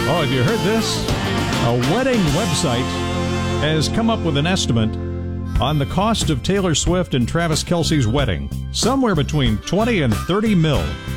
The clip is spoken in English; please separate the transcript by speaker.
Speaker 1: Oh, have you heard this? A wedding website has come up with an estimate on the cost of Taylor Swift and Travis Kelce's wedding. Somewhere between 20 and 30 mil.